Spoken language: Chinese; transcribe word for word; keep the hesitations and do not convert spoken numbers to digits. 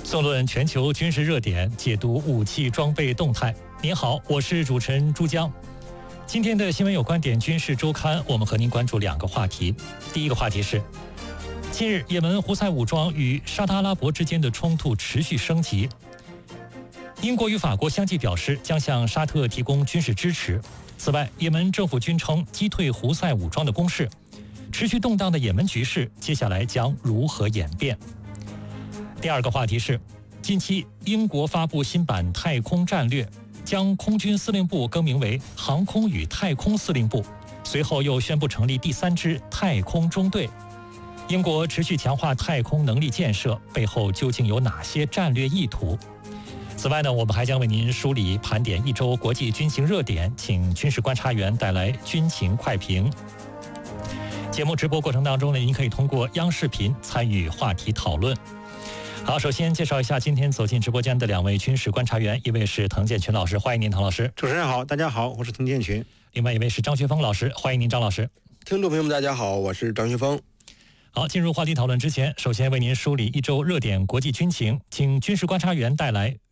纵论全球军事热点，解读武器装备动态。您好，我是主持人朱江。今天的新闻有观点军事周刊，我们和您关注两个话题。第一个话题是，近日也门胡塞武装与沙特阿拉伯之间的冲突持续升级。英国与法国相继表示将向沙特提供军事支持。此外，也门政府军称击退胡塞武装的攻势。持续动荡的也门局势，接下来将如何演变？第二个话题是，近期英国发布新版太空战略，将空军司令部更名为航空与太空司令部，随后又宣布成立第三支太空中队。英国持续强化太空能力建设，背后究竟有哪些战略意图？此外呢，我们还将为您梳理盘点一周国际军情热点，请军事观察员带来军情快评。节目直播过程当中呢，您可以通过央视频参与话题讨论。好，首先介绍一下今天走进直播间的两位军事观察员，一位是滕建群老师，欢迎您，滕老师。 主持人好，大家好，我是滕建群。 另外一位是张学峰老师，欢迎您，张老师。 听众朋友们，大家好，我是张学峰。 好，进入话题讨论之前，首先为您梳理一周热点国际军情，请军事观察员带来